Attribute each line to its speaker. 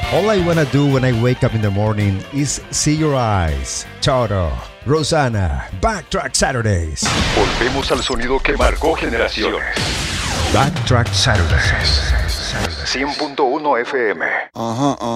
Speaker 1: All I wanna do when I wake up in the morning is see your eyes. Toto, Rosanna, Backtrack Saturdays.
Speaker 2: Volvemos al sonido que marcó generaciones.
Speaker 1: Backtrack Saturdays.
Speaker 2: 100.1 FM.